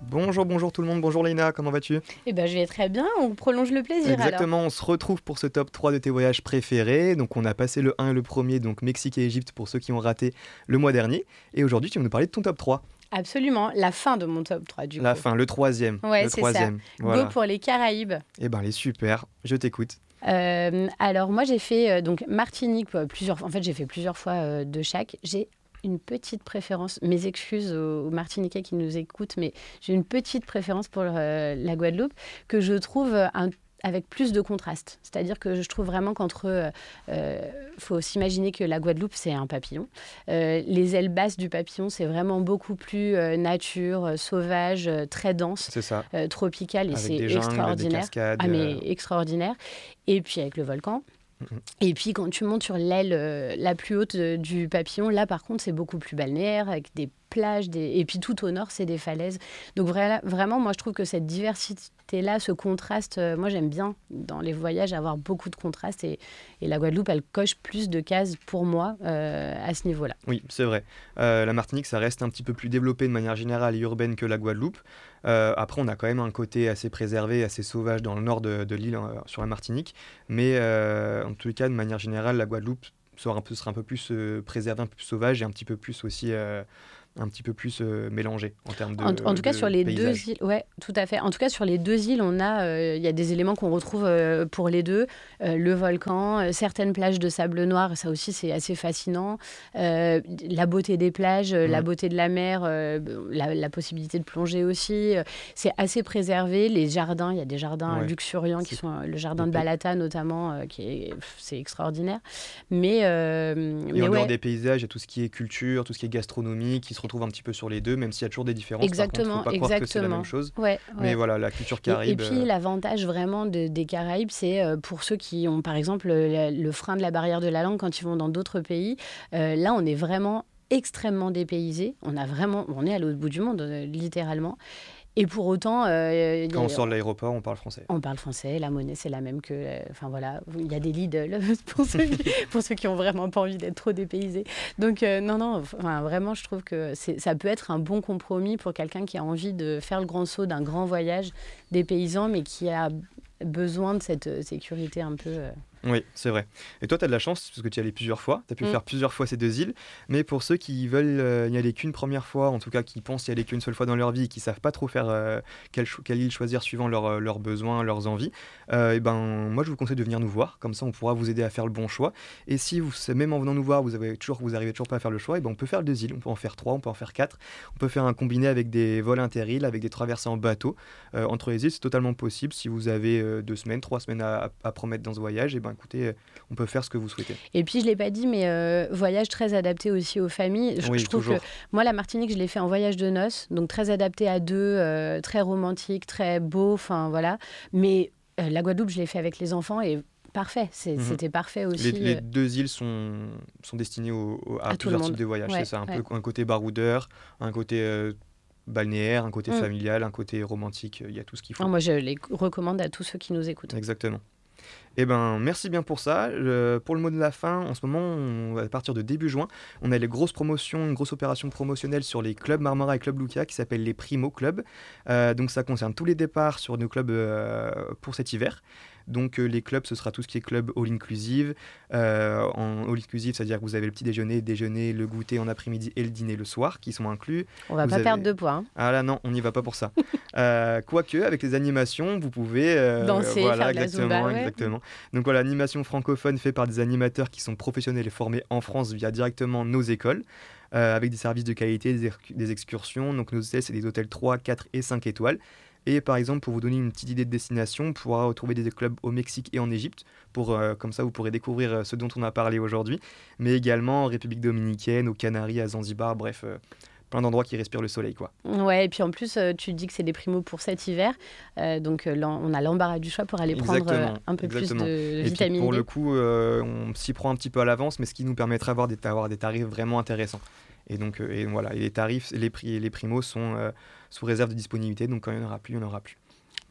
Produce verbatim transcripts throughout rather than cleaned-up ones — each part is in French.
Bonjour, bonjour tout le monde, bonjour Léna, comment vas-tu? Eh ben, je vais très bien, on prolonge le plaisir alors. Exactement, on se retrouve pour ce top trois de tes voyages préférés. Donc on a passé le un et le premier, donc Mexique et Égypte pour ceux qui ont raté le mois dernier. Et aujourd'hui, tu vas nous parler de ton top trois. Absolument, la fin de mon top trois du La coup. fin, le troisième. Ouais, le c'est troisième. ça. Voilà. Go pour les Caraïbes. Eh ben, les super, je t'écoute. Euh, alors moi j'ai fait euh, donc Martinique euh, plusieurs. En fait j'ai fait plusieurs fois euh, de chaque. J'ai une petite préférence. Mes excuses aux, aux Martiniquais qui nous écoutent, mais j'ai une petite préférence pour euh, la Guadeloupe que je trouve euh, un avec plus de contraste. C'est-à-dire que je trouve vraiment qu'entre... Il euh, faut s'imaginer que la Guadeloupe, c'est un papillon. Euh, les ailes basses du papillon, c'est vraiment beaucoup plus euh, nature, euh, sauvage, euh, très dense, C'est ça. euh, tropical, et Avec c'est des jungles, extraordinaire. des cascades. Ah, mais euh, extraordinaire. Et puis avec le volcan. Mhm. Et puis quand tu montes sur l'aile euh, la plus haute euh, du papillon, là par contre c'est beaucoup plus balnéaire, avec des plages, des... et puis tout au nord c'est des falaises. Donc vra- vraiment moi je trouve que cette diversité-là, ce contraste, euh, moi j'aime bien dans les voyages avoir beaucoup de contraste, et, et la Guadeloupe elle coche plus de cases pour moi euh, à ce niveau-là. Oui, c'est vrai. Euh, la Martinique, ça reste un petit peu plus développé de manière générale et urbaine que la Guadeloupe. Euh, après, on a quand même un côté assez préservé, assez sauvage dans le nord de, de l'île, euh, sur la Martinique. Mais euh, en tous les cas, de manière générale, la Guadeloupe sera un peu, sera un peu plus euh, préservée, un peu plus sauvage et un petit peu plus aussi... euh, un petit peu plus euh, mélangé en termes de En, en tout cas, de sur les paysage. deux îles, ouais, tout à fait. En tout cas, sur les deux îles, on a, euh, il y a des éléments qu'on retrouve euh, pour les deux. Euh, le volcan, euh, certaines plages de sable noir, ça aussi, c'est assez fascinant. Euh, la beauté des plages, euh, Mhm. la beauté de la mer, euh, la, la possibilité de plonger aussi. Euh, c'est assez préservé. Les jardins, il y a des jardins Ouais, luxuriants qui c'est sont euh, le jardin de épais. Balata notamment, euh, qui est, pff, c'est extraordinaire. Mais, euh, Et mais en dehors ouais. des paysages, il y a tout ce qui est culture, tout ce qui est gastronomie, qui se retrouve un petit peu sur les deux, même s'il y a toujours des différences. Par contre, il ne faut Exactement, pas croire que c'est la même exactement. chose. Ouais, Mais ouais. voilà, la culture Et, et caraïbe, puis euh, l'avantage vraiment de- des Caraïbes, c'est euh, pour ceux qui ont par exemple le, le frein de la barrière de la langue quand ils vont dans d'autres pays. Euh, là, on est vraiment extrêmement dépaysé. On a vraiment, on est à l'autre bout du monde, euh, littéralement. Et pour autant, euh, il y quand on a- sort de l'aéroport, on parle français. on parle français, la monnaie c'est la même que, euh, enfin voilà, il y a des Lidl pour ceux qui, pour ceux qui ont vraiment pas envie d'être trop dépaysés. Donc euh, non non, enfin vraiment je trouve que c'est, ça peut être un bon compromis pour quelqu'un qui a envie de faire le grand saut d'un grand voyage dépaysant, mais qui a besoin de cette euh, sécurité un peu. euh, Oui, c'est vrai. Et toi, tu as de la chance parce que tu y allais plusieurs fois. Tu as pu Mm. faire plusieurs fois ces deux îles. Mais pour ceux qui veulent euh, n'y aller qu'une première fois, en tout cas qui pensent y aller qu'une seule fois dans leur vie et qui savent pas trop faire euh, quelle, cho- quelle île choisir suivant leurs euh, leurs besoins, leurs envies, euh, et ben, moi, je vous conseille de venir nous voir. Comme ça, on pourra vous aider à faire le bon choix. Et si vous, c'est- même en venant nous voir, vous avez toujours, vous arrivez toujours pas à faire le choix, et ben, on peut faire les deux îles. On peut en faire trois, on peut en faire quatre. On peut faire un combiné avec des vols inter-îles, avec des traversées en bateau. Euh, entre les îles, c'est totalement possible. Si vous avez euh, deux semaines, trois semaines à, à- à promettre dans ce voyage, et ben, écoutez, euh, on peut faire ce que vous souhaitez. Et puis je l'ai pas dit, mais euh, voyage très adapté aussi aux familles. Je, Oui, je trouve toujours. que moi la Martinique, je l'ai fait en voyage de noces, donc très adapté à deux, euh, très romantique, très beau, enfin voilà. Mais euh, la Guadeloupe, je l'ai fait avec les enfants et parfait, c'est- Mhm. c'était parfait Les, aussi les euh, deux îles sont, sont destinées au- au- à, à tout le plusieurs types monde. de voyages. Ouais, C'est ça, un ouais. peu un côté baroudeur, un côté euh, balnéaire, un côté Mm. familial, un côté romantique. Il y a tout ce qu'il Ah, faut. moi, je les recommande à tous ceux qui nous écoutent. Exactement. Eh ben, merci bien pour ça. Euh, pour le mot de la fin, en ce moment, on, à partir de début juin, on a les grosses promotions, une grosse opération promotionnelle sur les clubs Marmora et Club Luca qui s'appelle les Primo Clubs. Euh, donc ça concerne tous les départs sur nos clubs euh, pour cet hiver. Donc euh, les clubs, ce sera tout ce qui est club all inclusive. Euh, en all inclusive, c'est-à-dire que vous avez le petit déjeuner, le déjeuner, le goûter en après-midi et le dîner le soir qui sont inclus. On va Vous pas avez- perdre de poids. hein. Ah là non, on n'y va pas pour ça. Euh, quoique, avec les animations, vous pouvez... euh, Danser, voilà, faire de la exactement, Zumba, ouais. exactement. Donc voilà, animation francophone faite par des animateurs qui sont professionnels et formés en France via directement nos écoles, euh, avec des services de qualité, des, ex- des excursions. Donc nos hôtels, c'est des hôtels trois, quatre et cinq étoiles. Et par exemple, pour vous donner une petite idée de destination, on pourra retrouver des clubs au Mexique et en Égypte. Pour, euh, comme ça, vous pourrez découvrir euh, ce dont on a parlé aujourd'hui. Mais également en République dominicaine, aux Canaries, à Zanzibar, bref, euh, plein d'endroits qui respirent le soleil, quoi. Ouais, et puis en plus, euh, tu dis que c'est des primos pour cet hiver. Euh, donc euh, l'en- on a l'embarras du choix pour aller prendre euh, Exactement, un peu exactement. plus de Et puis vitamine pour D. le coup, euh, on s'y prend un petit peu à l'avance, mais ce qui nous permettra d'avoir des, d'avoir des tarifs vraiment intéressants. Et donc, euh, et voilà, et les tarifs, les prix, les primos sont euh, sous réserve de disponibilité, donc quand il n'y en aura plus, il n'y en aura plus.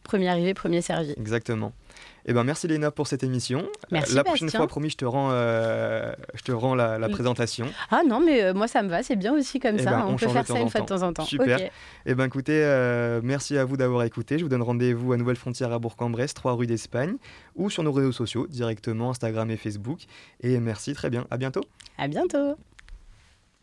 premier arrivé, premier servi. Exactement. Eh ben, merci Léna pour cette émission. Merci, la prochaine Bastien. fois, promis, je te rends, euh, je te rends la, la présentation. Ah non, mais euh, moi ça me va, c'est bien aussi comme Eh ça. ben, on, on peut change faire de temps ça en une fois de temps. temps en temps. Super. Ok. Eh ben, écoutez, euh, merci à vous d'avoir écouté. Je vous donne rendez-vous à Nouvelle Frontière à Bourg-en-Bresse, trois rue d'Espagne, ou sur nos réseaux sociaux, directement Instagram et Facebook. Et merci, très bien. À bientôt. À bientôt.